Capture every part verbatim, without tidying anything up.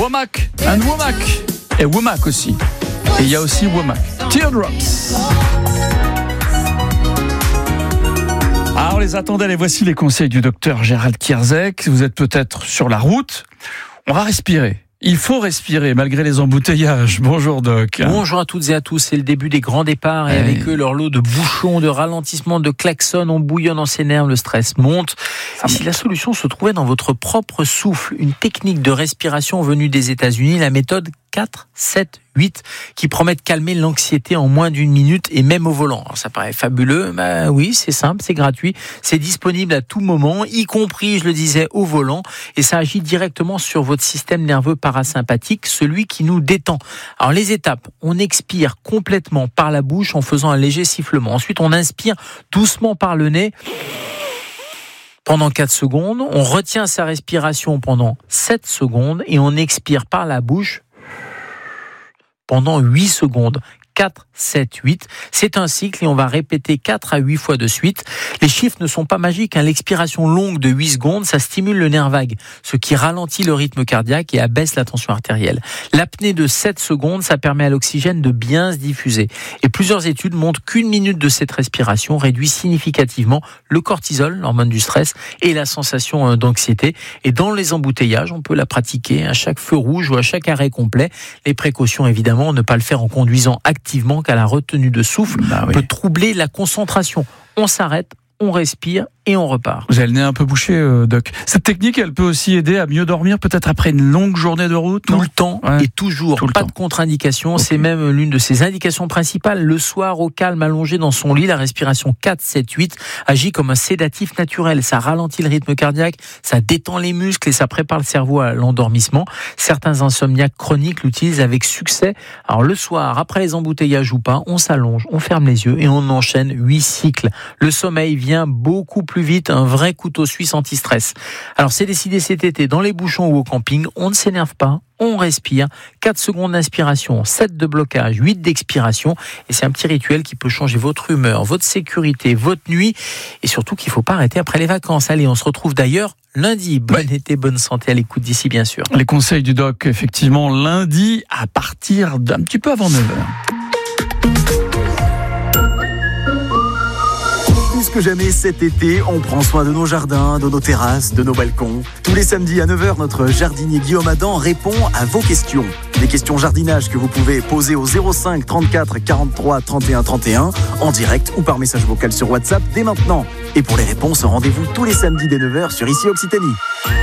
Womack and Womack. Et Womack aussi. Et il y a aussi Womack. Teardrops. Alors, les attendez, les voici les conseils du docteur Gérald Kierzek. Vous êtes peut-être sur la route. On va respirer. Il faut respirer malgré les embouteillages. Bonjour Doc. Bonjour à toutes et à tous. C'est le début des grands départs et avec eux leur lot de bouchons, de ralentissements, de klaxons. On bouillonne dans ses nerfs, le stress monte. Et si la solution se trouvait dans votre propre souffle, une technique de respiration venue des États-Unis, la méthode quatre, sept, huit, qui promet de calmer l'anxiété en moins d'une minute et même au volant. Alors ça paraît fabuleux, bah oui, c'est simple, c'est gratuit, c'est disponible à tout moment, y compris, je le disais, au volant, et ça agit directement sur votre système nerveux parasympathique, celui qui nous détend. Alors les étapes, on expire complètement par la bouche en faisant un léger sifflement. Ensuite, on inspire doucement par le nez pendant quatre secondes, on retient sa respiration pendant sept secondes et on expire par la bouche pendant huit secondes. quatre, sept, huit. C'est un cycle et on va répéter quatre à huit fois de suite. Les chiffres ne sont pas magiques. Hein. L'expiration longue de huit secondes, ça stimule le nerf vague, ce qui ralentit le rythme cardiaque et abaisse la tension artérielle. L'apnée de sept secondes, ça permet à l'oxygène de bien se diffuser. Et plusieurs études montrent qu'une minute de cette respiration réduit significativement le cortisol, l'hormone du stress, et la sensation d'anxiété. Et dans les embouteillages, on peut la pratiquer à chaque feu rouge ou à chaque arrêt complet. Les précautions, évidemment, ne pas le faire en conduisant activement, car la retenue de souffle bah oui. peut troubler la concentration. On s'arrête, on respire et on repart. Vous avez le nez un peu bouché, euh, Doc. Cette technique, elle peut aussi aider à mieux dormir, peut-être après une longue journée de route. Tout non le temps ouais. et toujours. Tout pas de contre-indication. Okay. C'est même l'une de ses indications principales. Le soir, au calme, allongé dans son lit, la respiration quatre, sept, huit agit comme un sédatif naturel. Ça ralentit le rythme cardiaque, ça détend les muscles et ça prépare le cerveau à l'endormissement. Certains insomniaques chroniques l'utilisent avec succès. Alors le soir, après les embouteillages ou pas, on s'allonge, on ferme les yeux et on enchaîne huit cycles. Le sommeil vient beaucoup plus vite, un vrai couteau suisse anti-stress. Alors c'est décidé cet été, dans les bouchons ou au camping, on ne s'énerve pas, on respire, quatre secondes d'inspiration, sept de blocage, huit d'expiration, et c'est un petit rituel qui peut changer votre humeur, votre sécurité, votre nuit, et surtout qu'il ne faut pas arrêter après les vacances. Allez, on se retrouve d'ailleurs lundi. Bon ouais. été, bonne santé à l'écoute d'ici, bien sûr. Les conseils du doc, effectivement, lundi, à partir d'un petit peu avant neuf heures. Plus que jamais cet été, on prend soin de nos jardins, de nos terrasses, de nos balcons. Tous les samedis à neuf heures, notre jardinier Guillaume Adam répond à vos questions. Des questions jardinage que vous pouvez poser au zéro cinq trente-quatre quarante-trois trente et un trente et un en direct ou par message vocal sur WhatsApp dès maintenant. Et pour les réponses, rendez-vous tous les samedis dès neuf heures sur Ici Occitanie.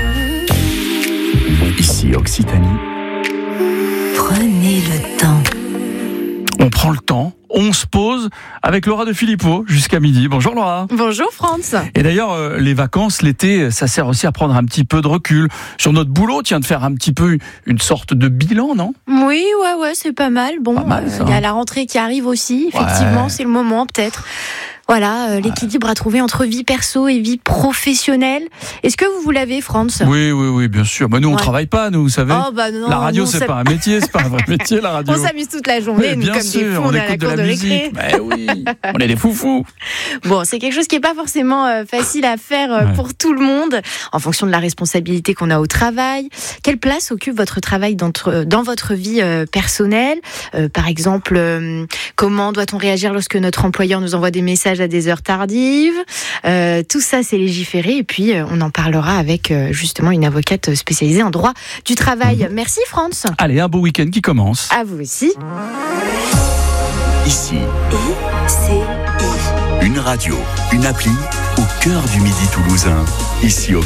Ici Occitanie. Prenez le temps. On prend le temps, on se pose avec Laura de Philippot jusqu'à midi. Bonjour Laura. Bonjour France. Et d'ailleurs, euh, les vacances, l'été, ça sert aussi à prendre un petit peu de recul sur notre boulot, tiens, de faire un petit peu une sorte de bilan, non ? Oui, ouais, ouais, c'est pas mal. Bon, il euh, y a la rentrée qui arrive aussi, effectivement, ouais. c'est le moment peut-être. Voilà, euh, l'équilibre à trouver entre vie perso et vie professionnelle. Est-ce que vous vous l'avez, France ? Oui, oui, oui, bien sûr. Bah, nous, on ouais. travaille pas, nous, vous savez. Oh, bah, non, la radio, non, c'est ça... pas un métier, c'est pas un vrai métier, la radio. On s'amuse toute la journée, oui, nous, comme sûr, des fous, on, on est à la cour de, de récré. Mais oui, on est des foufous. Bon, c'est quelque chose qui est pas forcément euh, facile à faire euh, ouais. pour tout le monde, en fonction de la responsabilité qu'on a au travail. Quelle place occupe votre travail dans, dans votre vie euh, personnelle ? euh, Par exemple, euh, comment doit-on réagir lorsque notre employeur nous envoie des messages à des heures tardives ? Euh, tout ça, c'est légiféré. Et puis, euh, on en parlera avec euh, justement une avocate spécialisée en droit du travail. Mmh. Merci, France. Allez, un beau week-end qui commence. À vous aussi. Ici. I C I. Une radio, une appli au cœur du Midi toulousain. Ici au